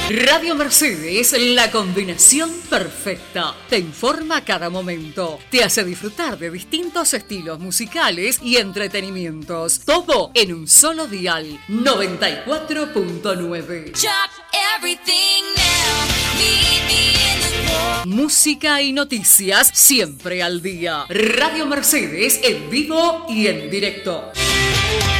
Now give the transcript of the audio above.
Radio Mercedes, la combinación perfecta. Te informa a cada momento. Te hace disfrutar de distintos estilos musicales y entretenimientos. Todo en un solo dial. 94.9. Música y noticias siempre al día. Radio Mercedes en vivo y en directo.